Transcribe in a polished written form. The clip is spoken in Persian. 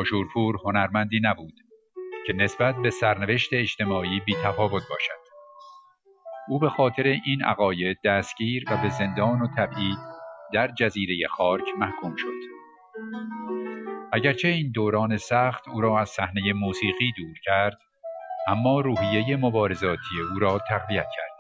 آشورپور هنرمندی نبود که نسبت به سرنوشت اجتماعی بی‌تفاوت باشد. او به خاطر این عقاید دستگیر و به زندان و تبعید در جزیره خارک محکوم شد. اگرچه این دوران سخت او را از صحنه موسیقی دور کرد، اما روحیه مبارزاتی او را تقویت کرد.